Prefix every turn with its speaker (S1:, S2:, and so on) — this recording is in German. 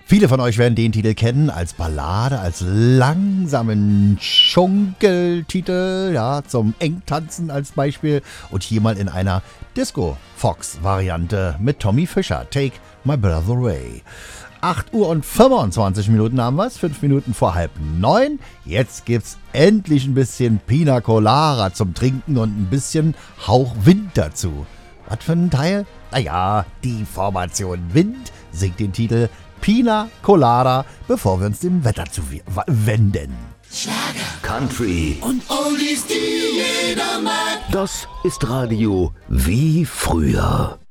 S1: Viele von euch werden den Titel kennen als Ballade, als langsamen Schunkeltitel, ja, zum Engtanzen als Beispiel. Und hier mal in einer Disco-Fox-Variante mit Tommy Fischer, Take My Breath Away. 8 Uhr und 25 Minuten haben wir es, 5 Minuten vor 8:30. Jetzt gibt's endlich ein bisschen Pina Colada zum Trinken und ein bisschen Hauch Wind dazu. Was für ein Teil? Naja, die Formation Wind singt den Titel Pina Colada, bevor wir uns dem Wetter zuwenden.
S2: Schlager,
S3: Country
S2: und Oldies, die jeder mag.
S3: Das ist Radio wie früher.